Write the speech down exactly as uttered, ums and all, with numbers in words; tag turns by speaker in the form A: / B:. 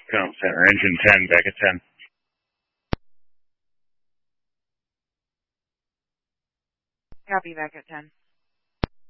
A: Com Center, engine ten, back at ten.
B: Copy, back at ten.